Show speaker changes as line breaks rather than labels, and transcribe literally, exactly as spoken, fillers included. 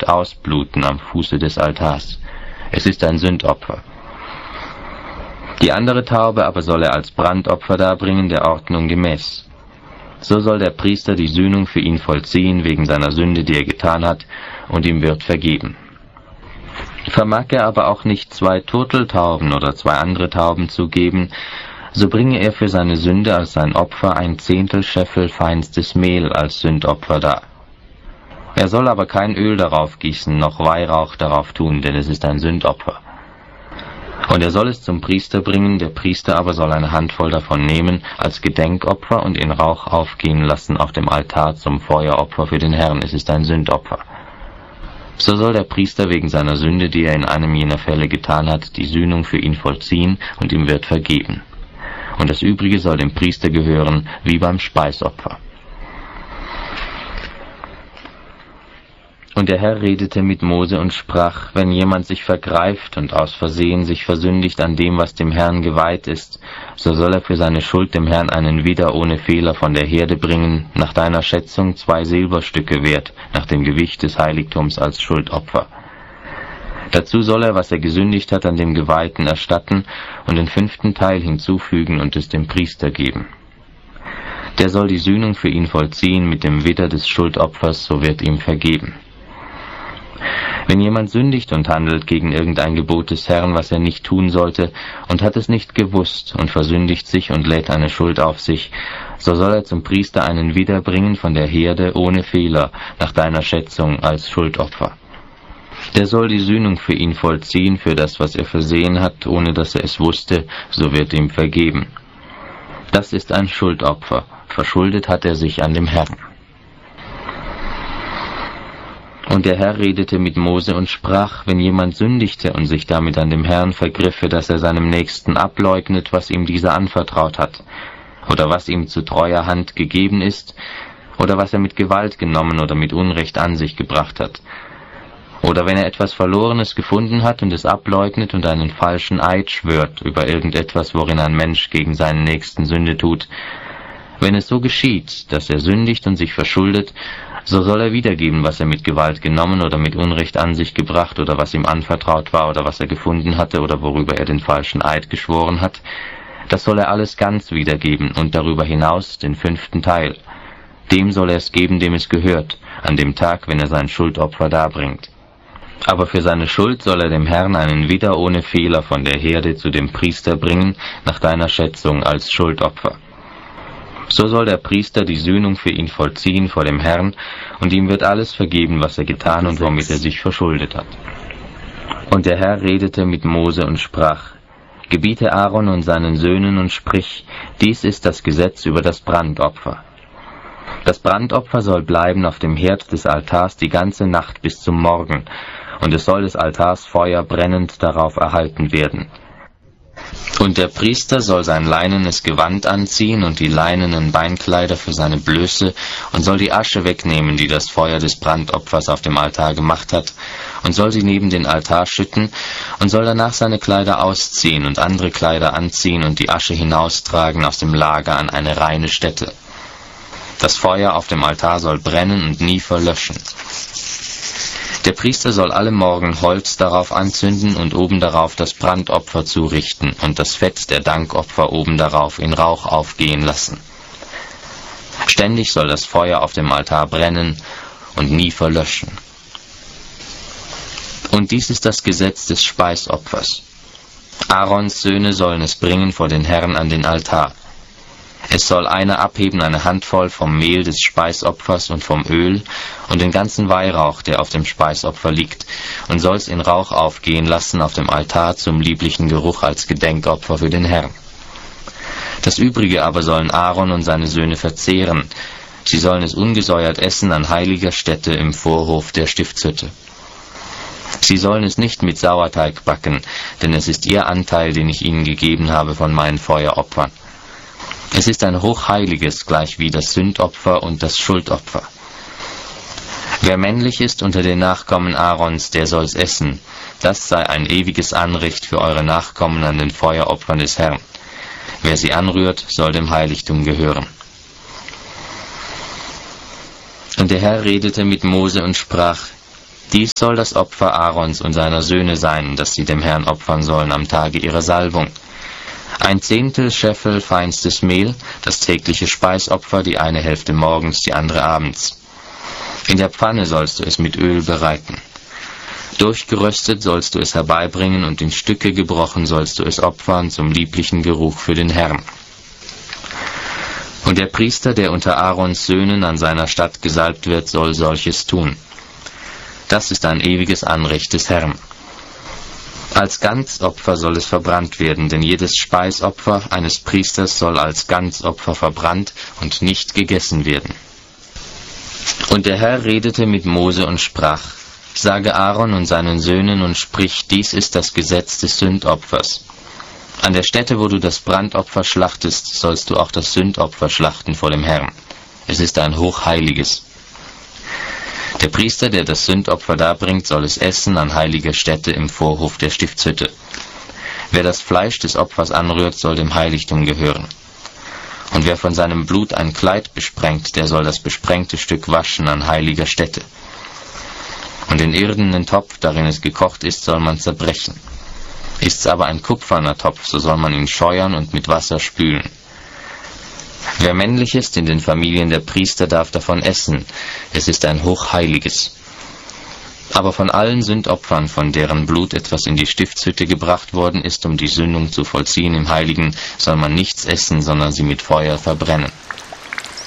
und ausbluten am Fuße des Altars. Es ist ein Sündopfer. Die andere Taube aber soll er als Brandopfer darbringen, der Ordnung gemäß. So soll der Priester die Sühnung für ihn vollziehen, wegen seiner Sünde, die er getan hat, und ihm wird vergeben. Vermag er aber auch nicht zwei Turteltauben oder zwei andere Tauben zu geben, so bringe er für seine Sünde als sein Opfer ein Zehntel Scheffel feinstes Mehl als Sündopfer dar. Er soll aber kein Öl darauf gießen, noch Weihrauch darauf tun, denn es ist ein Sündopfer. Und er soll es zum Priester bringen, der Priester aber soll eine Handvoll davon nehmen als Gedenkopfer und in Rauch aufgehen lassen auf dem Altar zum Feueropfer für den Herrn. Es ist ein Sündopfer. So soll der Priester wegen seiner Sünde, die er in einem jener Fälle getan hat, die Sühnung für ihn vollziehen, und ihm wird vergeben. Und das Übrige soll dem Priester gehören, wie beim Speisopfer. Und der Herr redete mit Mose und sprach, wenn jemand sich vergreift und aus Versehen sich versündigt an dem, was dem Herrn geweiht ist, so soll er für seine Schuld dem Herrn einen Widder ohne Fehler von der Herde bringen, nach deiner Schätzung zwei Silberstücke wert, nach dem Gewicht des Heiligtums als Schuldopfer. Dazu soll er, was er gesündigt hat, an dem Geweihten erstatten und den fünften Teil hinzufügen und es dem Priester geben. Der soll die Sühnung für ihn vollziehen mit dem Widder des Schuldopfers, so wird ihm vergeben. Wenn jemand sündigt und handelt gegen irgendein Gebot des Herrn, was er nicht tun sollte, und hat es nicht gewusst und versündigt sich und lädt eine Schuld auf sich, so soll er zum Priester einen Widder bringen von der Herde ohne Fehler, nach deiner Schätzung als Schuldopfer. Der soll die Sühnung für ihn vollziehen, für das, was er versehen hat, ohne dass er es wusste, so wird ihm vergeben. Das ist ein Schuldopfer, verschuldet hat er sich an dem Herrn. Und der Herr redete mit Mose und sprach, wenn jemand sündigte und sich damit an dem Herrn vergriffe, dass er seinem Nächsten ableugnet, was ihm dieser anvertraut hat, oder was ihm zu treuer Hand gegeben ist, oder was er mit Gewalt genommen oder mit Unrecht an sich gebracht hat, oder wenn er etwas Verlorenes gefunden hat und es ableugnet und einen falschen Eid schwört über irgendetwas, worin ein Mensch gegen seinen Nächsten Sünde tut, wenn es so geschieht, dass er sündigt und sich verschuldet, so soll er wiedergeben, was er mit Gewalt genommen oder mit Unrecht an sich gebracht oder was ihm anvertraut war oder was er gefunden hatte oder worüber er den falschen Eid geschworen hat. Das soll er alles ganz wiedergeben und darüber hinaus den fünften Teil. Dem soll er es geben, dem es gehört, an dem Tag, wenn er sein Schuldopfer darbringt. Aber für seine Schuld soll er dem Herrn einen Widder ohne Fehler von der Herde zu dem Priester bringen, nach deiner Schätzung als Schuldopfer. So soll der Priester die Sühnung für ihn vollziehen vor dem Herrn, und ihm wird alles vergeben, was er getan und womit er sich verschuldet hat. Und der Herr redete mit Mose und sprach, gebiete Aaron und seinen Söhnen und sprich, dies ist das Gesetz über das Brandopfer. Das Brandopfer soll bleiben auf dem Herd des Altars die ganze Nacht bis zum Morgen, und es soll des Altars Feuer brennend darauf erhalten werden. Und der Priester soll sein leinenes Gewand anziehen und die leinenen Beinkleider für seine Blöße und soll die Asche wegnehmen, die das Feuer des Brandopfers auf dem Altar gemacht hat, und soll sie neben den Altar schütten und soll danach seine Kleider ausziehen und andere Kleider anziehen und die Asche hinaustragen aus dem Lager an eine reine Stätte. Das Feuer auf dem Altar soll brennen und nie verlöschen. Der Priester soll alle Morgen Holz darauf anzünden und oben darauf das Brandopfer zurichten und das Fett der Dankopfer oben darauf in Rauch aufgehen lassen. Ständig soll das Feuer auf dem Altar brennen und nie verlöschen. Und dies ist das Gesetz des Speisopfers. Aarons Söhne sollen es bringen vor den Herrn an den Altar. Es soll einer abheben eine Handvoll vom Mehl des Speisopfers und vom Öl und den ganzen Weihrauch, der auf dem Speisopfer liegt, und soll's in Rauch aufgehen lassen auf dem Altar zum lieblichen Geruch als Gedenkopfer für den Herrn. Das Übrige aber sollen Aaron und seine Söhne verzehren. Sie sollen es ungesäuert essen an heiliger Stätte im Vorhof der Stiftshütte. Sie sollen es nicht mit Sauerteig backen, denn es ist ihr Anteil, den ich ihnen gegeben habe von meinen Feueropfern. Es ist ein hochheiliges, gleich wie das Sündopfer und das Schuldopfer. Wer männlich ist unter den Nachkommen Aarons, der soll's essen. Das sei ein ewiges Anrecht für eure Nachkommen an den Feueropfern des Herrn. Wer sie anrührt, soll dem Heiligtum gehören. Und der Herr redete mit Mose und sprach, Dies soll das Opfer Aarons und seiner Söhne sein, das sie dem Herrn opfern sollen am Tage ihrer Salbung. Ein Zehntel Scheffel feinstes Mehl, das tägliche Speisopfer, die eine Hälfte morgens, die andere abends. In der Pfanne sollst du es mit Öl bereiten. Durchgeröstet sollst du es herbeibringen, und in Stücke gebrochen sollst du es opfern zum lieblichen Geruch für den Herrn. Und der Priester, der unter Aarons Söhnen an seiner Statt gesalbt wird, soll solches tun. Das ist ein ewiges Anrecht des Herrn. Als Ganzopfer soll es verbrannt werden, denn jedes Speisopfer eines Priesters soll als Ganzopfer verbrannt und nicht gegessen werden. Und der Herr redete mit Mose und sprach: Sage Aaron und seinen Söhnen und sprich, dies ist das Gesetz des Sündopfers. An der Stätte, wo du das Brandopfer schlachtest, sollst du auch das Sündopfer schlachten vor dem Herrn. Es ist ein hochheiliges. Der Priester, der das Sündopfer darbringt, soll es essen an heiliger Stätte im Vorhof der Stiftshütte. Wer das Fleisch des Opfers anrührt, soll dem Heiligtum gehören. Und wer von seinem Blut ein Kleid besprengt, der soll das besprengte Stück waschen an heiliger Stätte. Und den irdenen Topf, darin es gekocht ist, soll man zerbrechen. Ist's aber ein kupferner Topf, so soll man ihn scheuern und mit Wasser spülen. Wer männlich ist in den Familien der Priester, darf davon essen. Es ist ein hochheiliges. Aber von allen Sündopfern, von deren Blut etwas in die Stiftshütte gebracht worden ist, um die Sündung zu vollziehen im Heiligen, soll man nichts essen, sondern sie mit Feuer verbrennen.